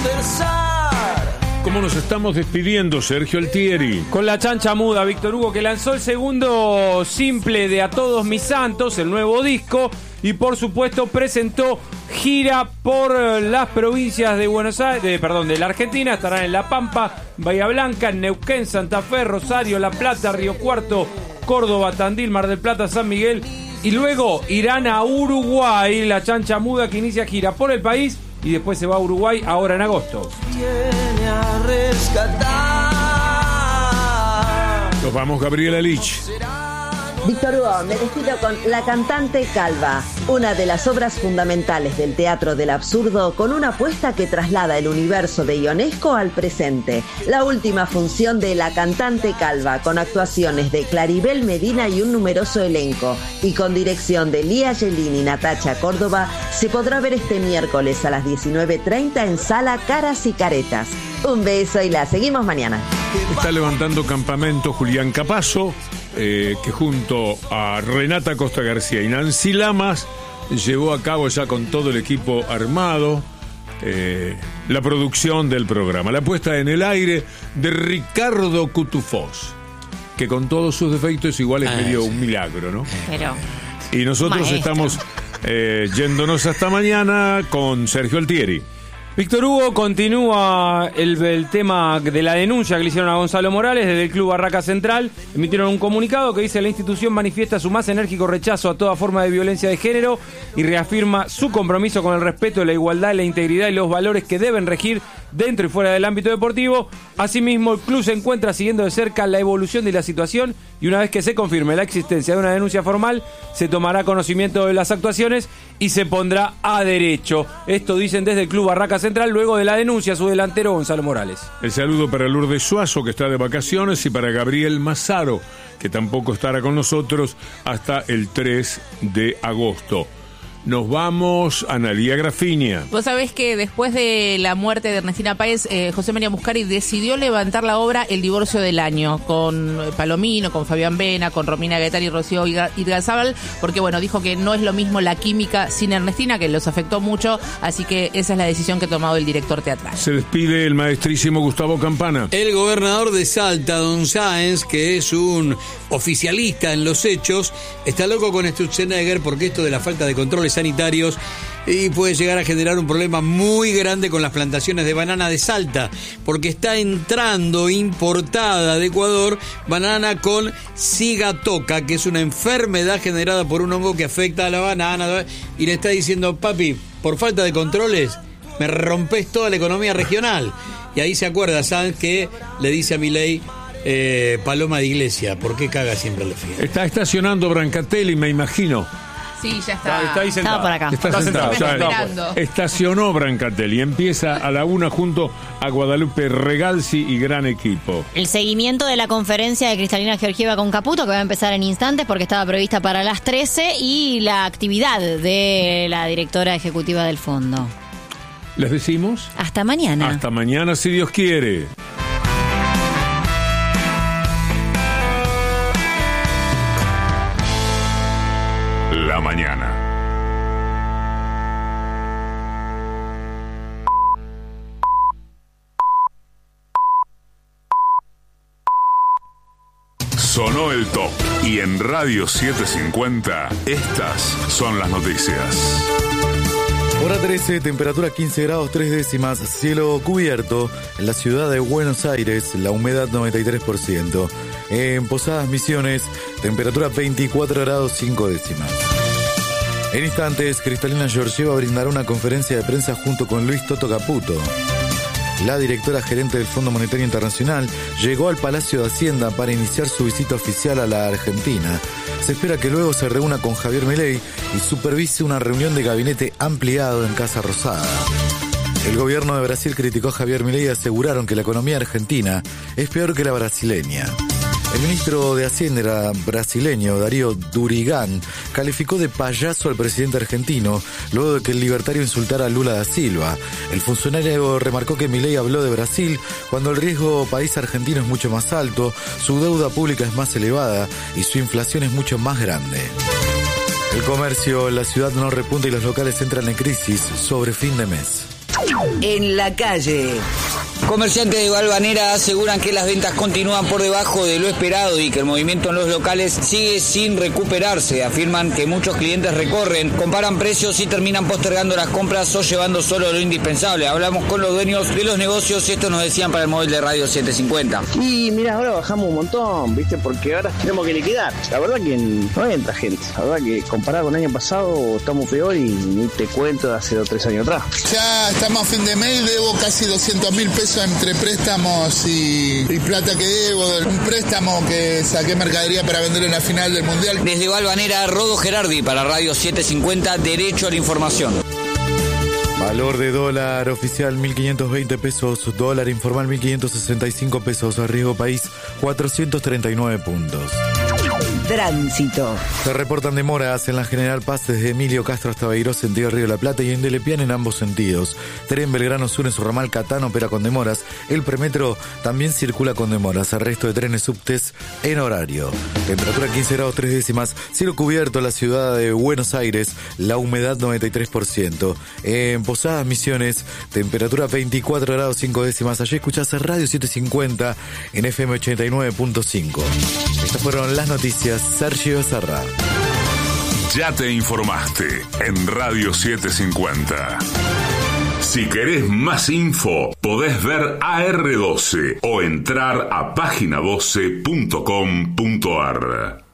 ¿Cómo nos estamos despidiendo, Sergio Altieri? Con la chancha muda, Víctor Hugo, que lanzó el segundo simple de A Todos Mis Santos, el nuevo disco, y por supuesto presentó gira por las provincias de Buenos Aires, de la Argentina. Estarán en La Pampa, Bahía Blanca, Neuquén, Santa Fe, Rosario, La Plata, Río Cuarto, Córdoba, Tandil, Mar del Plata, San Miguel, y luego irán a Uruguay, la chancha muda, que inicia gira por el país y después se va a Uruguay ahora en agosto. Viene a rescatar. Nos vamos, Gabriela Lich. Víctor Hugo, me despido con La Cantante Calva, una de las obras fundamentales del teatro del absurdo, con una apuesta que traslada el universo de Ionesco al presente. La última función de La Cantante Calva, con actuaciones de Claribel Medina y un numeroso elenco, y con dirección de Lía Yelin y Natacha Córdoba, se podrá ver este miércoles a las 19:30 en Sala Caras y Caretas. Un beso y la seguimos mañana. Está levantando campamento Julián Capazo, que junto a Renata Costa García y Nancy Lamas llevó a cabo ya con todo el equipo armado la producción del programa. La puesta en el aire de Ricardo Cutufós, que con todos sus defectos igual es medio un milagro, ¿no? Pero y nosotros maestro. estamos yéndonos hasta mañana con Sergio Altieri. Víctor Hugo, continúa el tema de la denuncia que le hicieron a Gonzalo Morales desde el Club Barraca Central. Emitieron un comunicado que dice: la institución manifiesta su más enérgico rechazo a toda forma de violencia de género y reafirma su compromiso con el respeto, la igualdad, la integridad y los valores que deben regir dentro y fuera del ámbito deportivo. Asimismo, el club se encuentra siguiendo de cerca la evolución de la situación y una vez que se confirme la existencia de una denuncia formal, se tomará conocimiento de las actuaciones y se pondrá a derecho. Esto dicen desde el Club Barraca Central luego de la denuncia a su delantero Gonzalo Morales. El saludo para Lourdes Suazo, que está de vacaciones, y para Gabriel Mazzaro, que tampoco estará con nosotros hasta el 3 de agosto. Nos vamos a Analía Grafiña. vos sabés que después de la muerte de Ernestina Páez, José María Muscari decidió levantar la obra El Divorcio del Año, con Palomino, con Fabián Vena, con Romina Gaetani y Rocío Irgarzábal, porque bueno, dijo que no es lo mismo la química sin Ernestina, que los afectó mucho, así que esa es la decisión que ha tomado el director teatral. Se despide el maestrísimo Gustavo Campana. El gobernador de Salta, Don Sáenz, que es un oficialista en los hechos, está loco con Sturzenegger porque esto de la falta de controles sanitarios y puede llegar a generar un problema muy grande con las plantaciones de banana de Salta, porque está entrando importada de Ecuador banana con cigatoca, que es una enfermedad generada por un hongo que afecta a la banana, y le está diciendo: papi, por falta de controles me rompes toda la economía regional. Y ahí se acuerda Sáenz que le dice a Milei: Paloma de Iglesia, ¿por qué caga siempre la fiesta? Está estacionando Brancatelli, me imagino. Sí, ya está. Está ahí sentado. Estaba por acá. Está sentado. Me está esperando. Estacionó Brancatelli. Empieza a la 1 junto a Guadalupe Regalsi y gran equipo. El seguimiento de la conferencia de Cristalina Georgieva con Caputo, que va a empezar en instantes porque estaba prevista para las 13, y la actividad de la directora ejecutiva del fondo. ¿Les decimos? Hasta mañana. Hasta mañana, si Dios quiere. La mañana. Sonó el top y en Radio 750 estas son las noticias. Hora 13, temperatura 15 grados 3 décimas, cielo cubierto en la ciudad de Buenos Aires, la humedad 93%. En Posadas Misiones, temperatura 24 grados 5 décimas. En instantes, Cristalina Georgieva brindará una conferencia de prensa junto con Luis Toto Caputo. La directora gerente del Fondo Monetario Internacional llegó al Palacio de Hacienda para iniciar su visita oficial a la Argentina. Se espera que luego se reúna con Javier Milei y supervise una reunión de gabinete ampliado en Casa Rosada. El gobierno de Brasil criticó a Javier Milei y aseguraron que la economía argentina es peor que la brasileña. El ministro de Hacienda brasileño, Darío Durigán, calificó de payaso al presidente argentino luego de que el libertario insultara a Lula da Silva. El funcionario remarcó que Milei habló de Brasil cuando el riesgo país argentino es mucho más alto, su deuda pública es más elevada y su inflación es mucho más grande. El comercio en la ciudad no repunta y los locales entran en crisis sobre fin de mes. En la calle. Comerciantes de Valvanera aseguran que las ventas continúan por debajo de lo esperado y que el movimiento en los locales sigue sin recuperarse. Afirman que muchos clientes recorren, comparan precios y terminan postergando las compras o llevando solo lo indispensable. Hablamos con los dueños de los negocios y esto nos decían para el móvil de Radio 750. Y mira, ahora bajamos un montón, ¿viste? Porque ahora tenemos que liquidar. La verdad que no entra gente. La verdad que comparado con el año pasado estamos peor y ni te cuento de hace 2 o 3 años atrás. Ya estamos a fin de mes, debo casi 200.000 pesos entre préstamos y plata que debo. Un préstamo que saqué mercadería para vender en la final del Mundial. Desde Valvanera, Rodo Gerardi para Radio 750, Derecho a la Información. Valor de dólar oficial 1.520 pesos, dólar informal 1.565 pesos, riesgo país 439 puntos. Tránsito. Se reportan demoras en la General Paz desde Emilio Castro hasta Beiró, sentido Río de la Plata, y en Delepián en ambos sentidos. Tren Belgrano Sur en su ramal Catán opera con demoras. El premetro también circula con demoras. El resto de trenes subtes en horario. Temperatura 15 grados 3 décimas. Cielo cubierto en la ciudad de Buenos Aires. La humedad 93%. En Posadas Misiones, temperatura 24 grados 5 décimas. Allí escuchás Radio 750 en FM 89.5. Estas fueron las noticias. Sergio Becerra. Ya te informaste en Radio 750. Si querés más info, podés ver AR12 o entrar a página12.com.ar.